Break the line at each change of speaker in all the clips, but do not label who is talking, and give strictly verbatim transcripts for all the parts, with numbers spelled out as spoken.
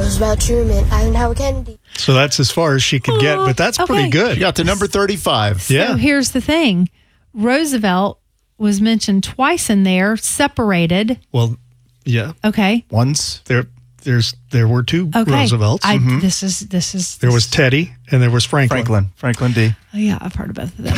Roosevelt, Truman, Eisenhower, Kennedy.
So that's as far as she could get, but that's
okay.
pretty good.
You got to number thirty-five.
Yeah.
So here's the thing. Roosevelt was mentioned twice in there, separated.
Well, yeah.
Okay.
Once.
There there's there were two
Okay.
Roosevelts.
I, This is, this is.
There was Teddy and there was Franklin.
Franklin. Franklin D.
Oh, yeah, I've heard of both of them.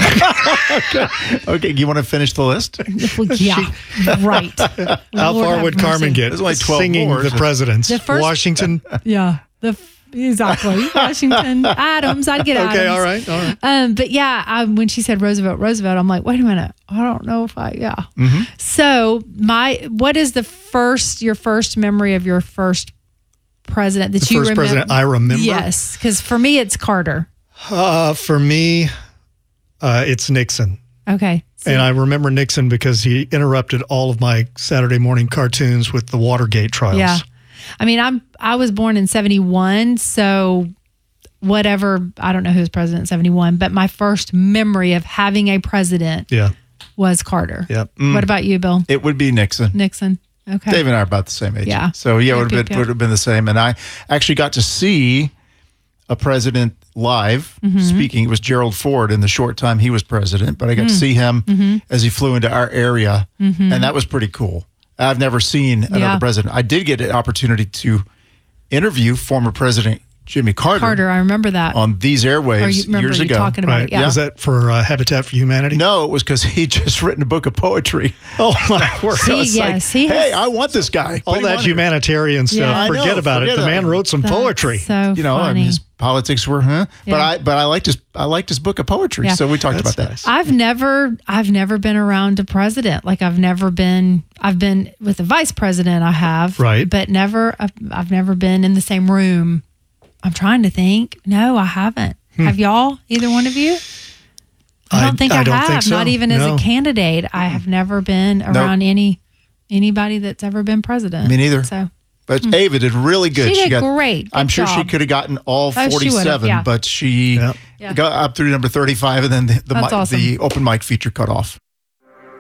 Okay, you want to finish the list?
Well, yeah, right.
How
Lord
far
have
would Carmen
mercy.
get?
There's only twelve
singing
more.
the presidents.
The first-
Washington.
Yeah, the exactly Washington Adams. I'd get Adams.
Okay, all right, all right.
Um, but yeah, I, when she said Roosevelt, Roosevelt, I'm like, wait a minute, I don't know if I, yeah.
Mm-hmm.
So my, what is the first, your first memory of your first president that
The
you
first
remember?
president I remember?
Yes, because for me it's Carter.
Uh, for me, uh, it's Nixon.
Okay. So-
And I remember Nixon because he interrupted all of my Saturday morning cartoons with the Watergate trials.
Yeah. I mean, I'm I was born in seventy-one, so whatever, I don't know who was president in seventy-one, but my first memory of having a president
Yeah.
was Carter.
Yep.
What about you, Bill?
It would be Nixon.
Nixon. Okay.
Dave and I are about the same age.
Yeah.
So yeah, it
Yep,
would have
yep,
been
yep.
would have been the same. And I actually got to see a president live
Mm-hmm.
speaking. It was Gerald Ford in the short time he was president, but I got
Mm.
to see him
Mm-hmm.
as he flew into our area, and that was pretty cool. I've never seen another
Yeah.
president. I did get an opportunity to interview former President Jimmy Carter,
Carter, I remember that.
on these
or
airwaves
you remember
years
you
ago.
talking about
Right.
it. Yeah.
Was that for uh, Habitat for Humanity?
No, it was because he just written a book of poetry.
Oh, my word.
He-
I was
yes,
like,
he
hey,
has-
I want this guy. Put
All
him
that
on here.
humanitarian stuff.
Yeah. I
Forget
know,
about
forget
it. The man
about it.
wrote some
That's
poetry.
So
You know, I
funny.
mean, his politics were, huh? But
Yeah.
I, but I liked his, I liked his book of poetry.
Yeah.
So we talked
That's
about that.
nice.
I've never, I've never been around a president. Like I've never been, I've been with a vice president. I have,
Right.
but never, I've, I've never been in the same room. I'm trying to think. No, I haven't. Have y'all? Either one of you? I don't
I-
think
I
I,
don't
have.
think so.
Not even as
No.
a candidate. I have never been around any anybody that's ever been president.
Me neither.
So
But Ava did really good.
She did great.
I'm
Good
sure she
job.
could have gotten all
she would've,
forty-seven,
yeah.
but she
Yep.
Yeah.
got up through number thirty-five, and then the the,
That's
mi-
awesome.
the open mic feature cut off.